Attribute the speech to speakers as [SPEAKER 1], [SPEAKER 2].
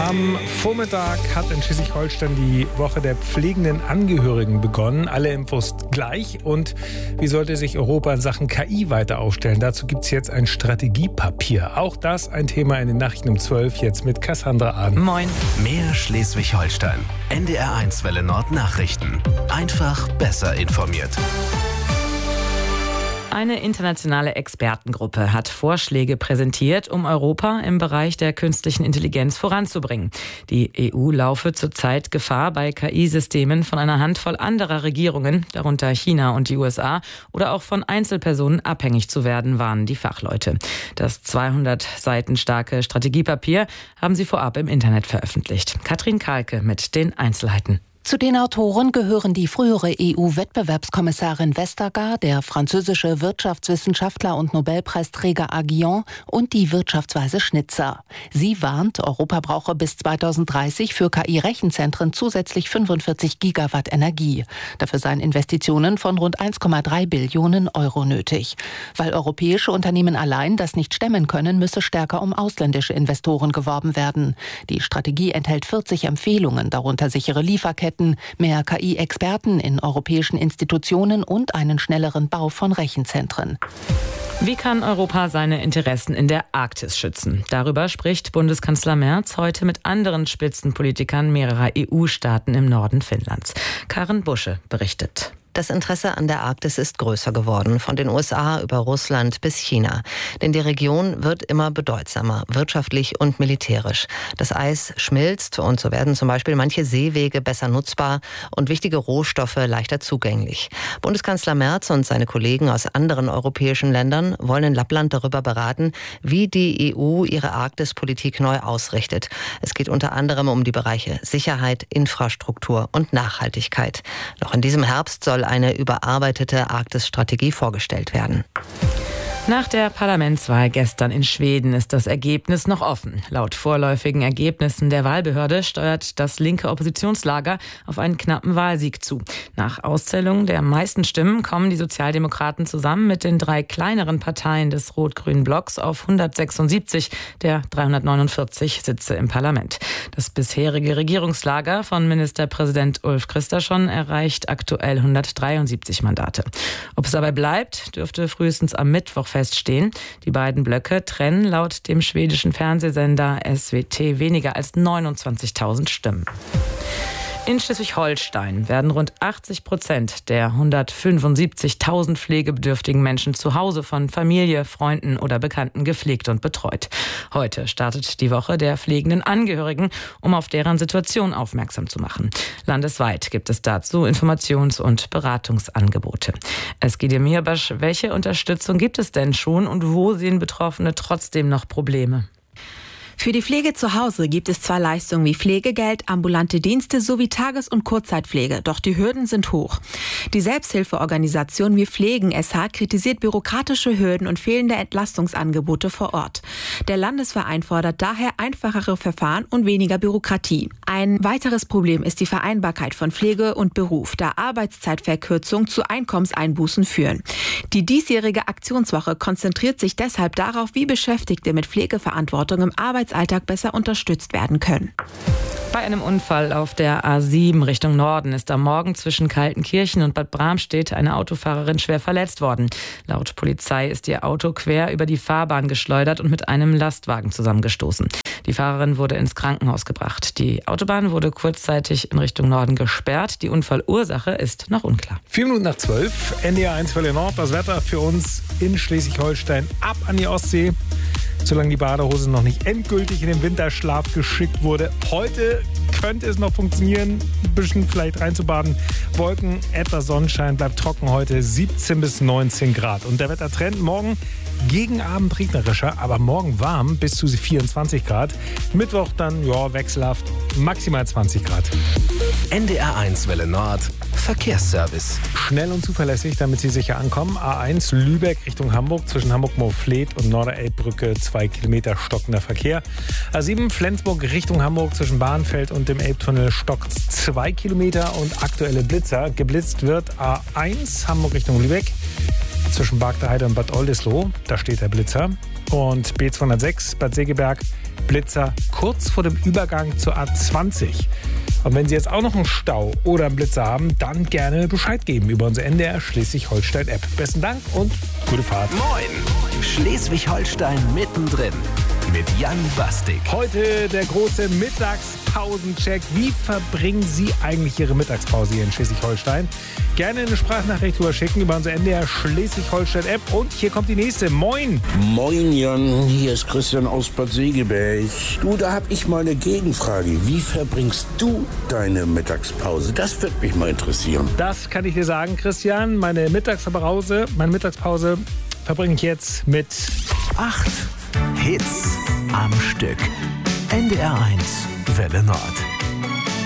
[SPEAKER 1] Am Vormittag hat in Schleswig-Holstein die Woche der pflegenden Angehörigen begonnen. Alle Infos gleich. Und wie sollte sich Europa in Sachen KI weiter aufstellen? Dazu gibt es jetzt ein Strategiepapier. Auch das ein Thema in den Nachrichten um 12, jetzt mit Cassandra Ahn.
[SPEAKER 2] Moin.
[SPEAKER 3] Mehr Schleswig-Holstein. NDR1 Welle Nord Nachrichten. Einfach besser informiert.
[SPEAKER 2] Eine internationale Expertengruppe hat Vorschläge präsentiert, um Europa im Bereich der künstlichen Intelligenz voranzubringen. Die EU laufe zurzeit Gefahr, bei KI-Systemen von einer Handvoll anderer Regierungen, darunter China und die USA, oder auch von Einzelpersonen abhängig zu werden, warnen die Fachleute. Das 200 Seiten starke Strategiepapier haben sie vorab im Internet veröffentlicht. Katrin Kahlke mit den Einzelheiten.
[SPEAKER 4] Zu den Autoren gehören die frühere EU-Wettbewerbskommissarin Vestager, der französische Wirtschaftswissenschaftler und Nobelpreisträger Aguillon und die Wirtschaftsweise Schnitzer. Sie warnt, Europa brauche bis 2030 für KI-Rechenzentren zusätzlich 45 Gigawatt Energie. Dafür seien Investitionen von rund 1,3 Billionen Euro nötig. Weil europäische Unternehmen allein das nicht stemmen können, müsse stärker um ausländische Investoren geworben werden. Die Strategie enthält 40 Empfehlungen, darunter sichere Lieferketten, mehr KI-Experten in europäischen Institutionen und einen schnelleren Bau von Rechenzentren.
[SPEAKER 2] Wie kann Europa seine Interessen in der Arktis schützen? Darüber spricht Bundeskanzler Merz heute mit anderen Spitzenpolitikern mehrerer EU-Staaten im Norden Finnlands. Karen Busche berichtet.
[SPEAKER 5] Das Interesse an der Arktis ist größer geworden, von den USA über Russland bis China. Denn die Region wird immer bedeutsamer, wirtschaftlich und militärisch. Das Eis schmilzt und so werden zum Beispiel manche Seewege besser nutzbar und wichtige Rohstoffe leichter zugänglich. Bundeskanzler Merz und seine Kollegen aus anderen europäischen Ländern wollen in Lappland darüber beraten, wie die EU ihre Arktispolitik neu ausrichtet. Es geht unter anderem um die Bereiche Sicherheit, Infrastruktur und Nachhaltigkeit. Noch in diesem Herbst soll eine überarbeitete Arktis-Strategie vorgestellt werden.
[SPEAKER 2] Nach der Parlamentswahl gestern in Schweden ist das Ergebnis noch offen. Laut vorläufigen Ergebnissen der Wahlbehörde steuert das linke Oppositionslager auf einen knappen Wahlsieg zu. Nach Auszählung der meisten Stimmen kommen die Sozialdemokraten zusammen mit den 3 kleineren Parteien des rot-grünen Blocks auf 176 der 349 Sitze im Parlament. Das bisherige Regierungslager von Ministerpräsident Ulf Kristersson erreicht aktuell 173 Mandate. Ob es dabei bleibt, dürfte frühestens am Mittwoch feststehen. Die beiden Blöcke trennen laut dem schwedischen Fernsehsender SVT weniger als 29.000 Stimmen. In Schleswig-Holstein werden rund 80% der 175.000 pflegebedürftigen Menschen zu Hause von Familie, Freunden oder Bekannten gepflegt und betreut. Heute startet die Woche der pflegenden Angehörigen, um auf deren Situation aufmerksam zu machen. Landesweit gibt es dazu Informations- und Beratungsangebote. Eskide Mirbasch, welche Unterstützung gibt es denn schon und wo sehen Betroffene trotzdem noch Probleme?
[SPEAKER 6] Für die Pflege zu Hause gibt es zwar Leistungen wie Pflegegeld, ambulante Dienste sowie Tages- und Kurzzeitpflege, doch die Hürden sind hoch. Die Selbsthilfeorganisation Wir Pflegen SH kritisiert bürokratische Hürden und fehlende Entlastungsangebote vor Ort. Der Landesverein fordert daher einfachere Verfahren und weniger Bürokratie. Ein weiteres Problem ist die Vereinbarkeit von Pflege und Beruf, da Arbeitszeitverkürzung zu Einkommenseinbußen führen. Die diesjährige Aktionswoche konzentriert sich deshalb darauf, wie Beschäftigte mit Pflegeverantwortung im Arbeitsalltag besser unterstützt werden können.
[SPEAKER 2] Bei einem Unfall auf der A7 Richtung Norden ist am Morgen zwischen Kaltenkirchen und Bad Bramstedt eine Autofahrerin schwer verletzt worden. Laut Polizei ist ihr Auto quer über die Fahrbahn geschleudert und mit einem Lastwagen zusammengestoßen. Die Fahrerin wurde ins Krankenhaus gebracht. Die Autobahn wurde kurzzeitig in Richtung Norden gesperrt. Die Unfallursache ist noch unklar.
[SPEAKER 1] 4 Minuten nach 12, NDR1 Welle Nord. Das Wetter für uns in Schleswig-Holstein ab an die Ostsee. Solange die Badehose noch nicht endgültig in den Winterschlaf geschickt wurde. Heute könnte es noch funktionieren, ein bisschen vielleicht reinzubaden. Wolken, etwas Sonnenschein, bleibt trocken heute 17 bis 19 Grad. Und der Wettertrend morgen gegen Abend regnerischer, aber morgen warm bis zu 24 Grad. Mittwoch dann wechselhaft maximal 20 Grad.
[SPEAKER 3] NDR1 Welle Nord Verkehrsservice.
[SPEAKER 1] Schnell und zuverlässig, damit Sie sicher ankommen. A1 Lübeck Richtung Hamburg, zwischen Hamburg-Moorfleet und Norderelbbrücke 2 Kilometer stockender Verkehr. A7 Flensburg Richtung Hamburg, zwischen Bahnfeld und dem Elbtunnel stockt 2 Kilometer und aktuelle Blitzer. Geblitzt wird A1 Hamburg Richtung Lübeck. zwischen Bargteheide und Bad Oldesloe. Da steht der Blitzer. Und B206 Bad Segeberg, Blitzer kurz vor dem Übergang zur A20. Und wenn Sie jetzt auch noch einen Stau oder einen Blitzer haben, dann gerne Bescheid geben über unsere NDR Schleswig-Holstein-App. Besten Dank und gute Fahrt.
[SPEAKER 3] Moin! Schleswig-Holstein mittendrin mit Jan Bastik.
[SPEAKER 1] Heute der große Mittagspausencheck. Wie verbringen Sie eigentlich Ihre Mittagspause hier in Schleswig-Holstein? Gerne eine Sprachnachricht schicken über unsere NDR Schleswig-Holstein-App. Und hier kommt die nächste. Moin!
[SPEAKER 7] Moin Jan, hier ist Christian aus Bad Segeberg. Du, da hab ich mal eine Gegenfrage. Wie verbringst du deine Mittagspause? Das würde mich mal interessieren.
[SPEAKER 1] Das kann ich dir sagen, Christian. Meine Mittagspause verbringe ich jetzt mit
[SPEAKER 3] 8 Hits am Stück. NDR 1 Welle Nord.